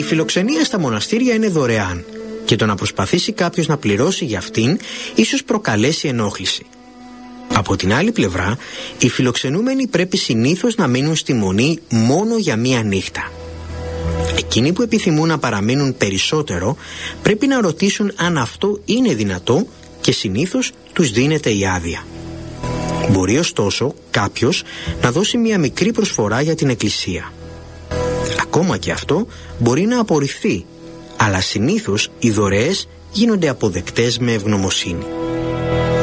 φιλοξενία στα μοναστήρια είναι δωρεάν και το να προσπαθήσει κάποιος να πληρώσει για αυτήν ίσως προκαλέσει ενόχληση. Από την άλλη πλευρά, οι φιλοξενούμενοι πρέπει συνήθως να μείνουν στη μονή μόνο για μία νύχτα. Εκείνοι που επιθυμούν να παραμείνουν περισσότερο πρέπει να ρωτήσουν αν αυτό είναι δυνατό και συνήθως τους δίνεται η άδεια. Μπορεί ωστόσο κάποιος να δώσει μία μικρή προσφορά για την εκκλησία. Ακόμα και αυτό μπορεί να απορριφθεί, αλλά συνήθως οι δωρεές γίνονται αποδεκτές με ευγνωμοσύνη.